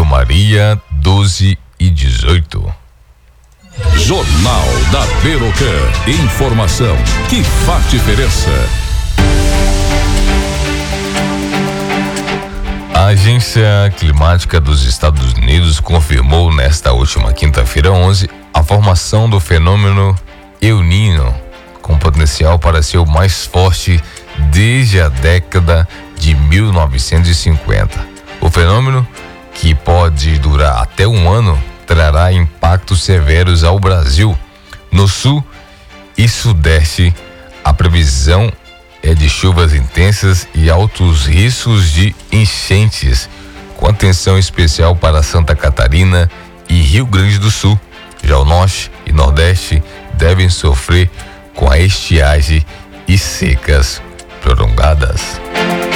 Maria, 12:18. Jornal da Perocan. Informação que faz diferença. A Agência Climática dos Estados Unidos confirmou nesta última quinta-feira 11 a formação do fenômeno El Niño, com potencial para ser o mais forte desde a década de 1950. O fenômeno, que pode durar até um ano, trará impactos severos ao Brasil. No sul e sudeste, a previsão é de chuvas intensas e altos riscos de enchentes, com atenção especial para Santa Catarina e Rio Grande do Sul. Já o norte e nordeste devem sofrer com a estiagem e secas prolongadas.